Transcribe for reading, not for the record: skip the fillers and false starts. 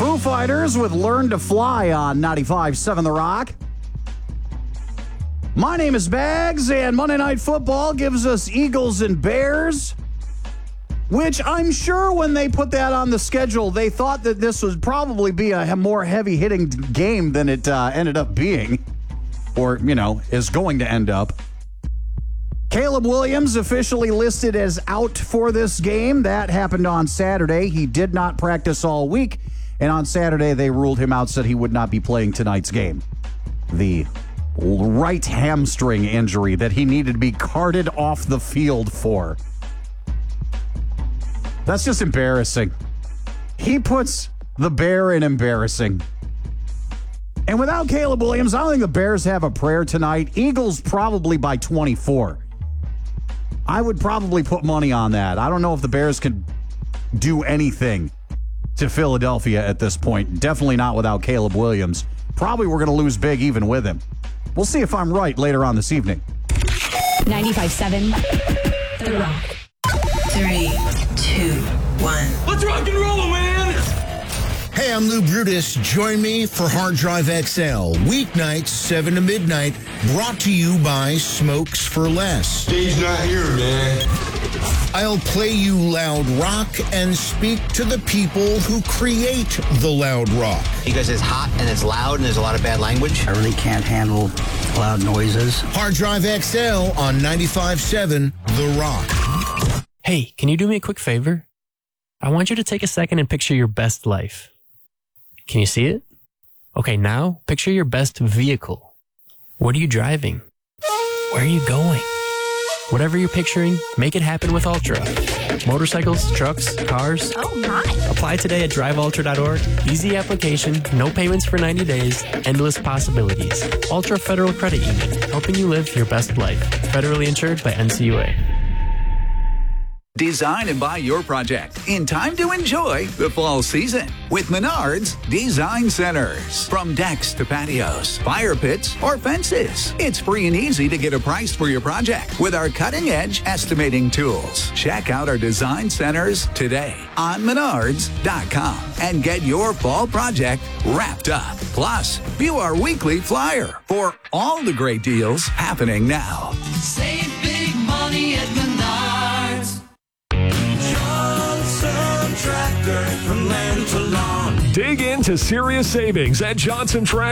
Foo Fighters with Learn to Fly on 95.7 The Rock. My name is Bags, and Monday Night Football gives us Eagles and Bears, which I'm sure when they put that on the schedule, they thought that this would probably be a more heavy-hitting game than it ended up being, or, is going to end up. Caleb Williams officially listed as out for this game. That happened on Saturday. He did not practice all week, and on Saturday they ruled him out, said he would not be playing tonight's game. The right hamstring injury that he needed to be carted off the field for. That's just embarrassing. He puts the Bear in embarrassing. And without Caleb Williams, I don't think the Bears have a prayer tonight. Eagles probably by 24. I would probably put money on that. I don't know if the Bears can do anything to Philadelphia at this point. Definitely not without Caleb Williams. Probably we're going to lose big even with him. We'll see if I'm right later on this evening. 95.7 The Rock. 3, 2, 1. Let's rock and roll, man! Hey, I'm Lou Brutus. Join me for Hard Drive XL. Weeknights, 7 to midnight. Brought to you by Smokes for Less. Dave's not here, man. I'll play you loud rock and speak to the people who create the loud rock. Because it's hot and it's loud and there's a lot of bad language. I really can't handle loud noises. Hard Drive XL on 95.7 The Rock. Hey, can you do me a quick favor? I want you to take a second and picture your best life. Can you see it? Okay, now picture your best vehicle. What are you driving? Where are you going? Whatever you're picturing, make it happen with Ultra. Motorcycles, trucks, cars. Oh my. Apply today at driveultra.org. Easy application, no payments for 90 days, endless possibilities. Ultra Federal Credit Union, helping you live your best life. Federally insured by NCUA. Design and buy your project in time to enjoy the fall season with Menards Design Centers. From decks to patios, fire pits, or fences, it's free and easy to get a price for your project with our cutting-edge estimating tools. Check out our design centers today on Menards.com and get your fall project wrapped up. Plus, view our weekly flyer for all the great deals happening now. Save big money at Menards. Tractor from land to lawn. Dig into serious savings at Johnson Tractor.